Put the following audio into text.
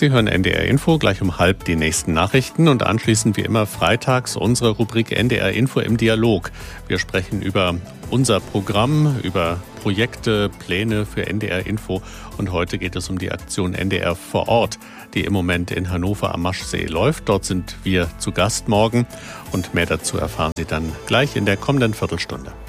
Sie hören NDR Info, gleich um 12:30 die nächsten Nachrichten und anschließend wie immer freitags unsere Rubrik NDR Info im Dialog. Wir sprechen über unser Programm, über Projekte, Pläne für NDR Info und heute geht es um die Aktion NDR vor Ort, die im Moment in Hannover am Maschsee läuft. Dort sind wir zu Gast morgen und mehr dazu erfahren Sie dann gleich in der kommenden Viertelstunde.